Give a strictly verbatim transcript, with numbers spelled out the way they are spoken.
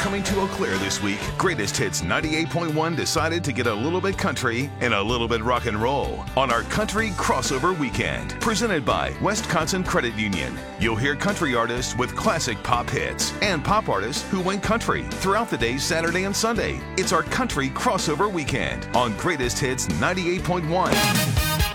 coming to Eau Claire this week, Greatest Hits ninety-eight point one decided to get a little bit country and a little bit rock and roll on our Country Crossover Weekend. Presented by Wisconsin Credit Union. You'll hear country artists with classic pop hits and pop artists who went country throughout the day Saturday and Sunday. It's our Country Crossover Weekend on Greatest Hits ninety-eight point one.